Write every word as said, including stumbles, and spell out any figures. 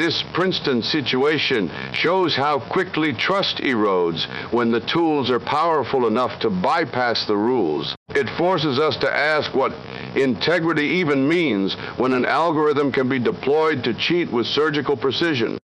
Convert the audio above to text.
This Princeton situation shows how quickly trust erodes when the tools are powerful enough to bypass the rules. It forces us to ask what integrity even means when an algorithm can be deployed to cheat with surgical precision.